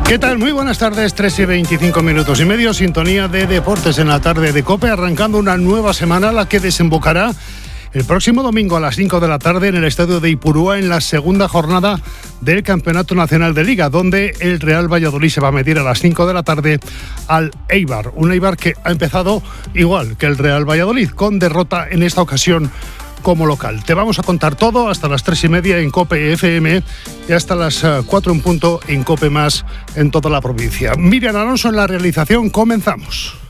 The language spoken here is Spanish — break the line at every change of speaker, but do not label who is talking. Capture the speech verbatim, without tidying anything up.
¿Qué tal? Muy buenas tardes, tres y veinticinco minutos y medio, sintonía de Deportes en la tarde de COPE, arrancando una nueva semana, la que desembocará el próximo domingo a las cinco de la tarde en el estadio de Ipurúa, en la segunda jornada del Campeonato Nacional de Liga, donde el Real Valladolid se va a medir a las cinco de la tarde al Eibar. Un Eibar que ha empezado igual que el Real Valladolid, con derrota en esta ocasión como local. Te vamos a contar todo hasta las tres y media en COPE F M y hasta las cuatro en punto en COPE Más en toda la provincia. Miriam Alonso en la realización. Comenzamos.